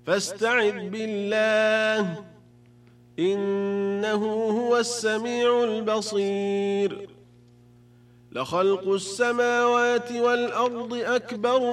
فاستعذ بالله إنه هو السميع البصير. لخلق السماوات والأرض أكبر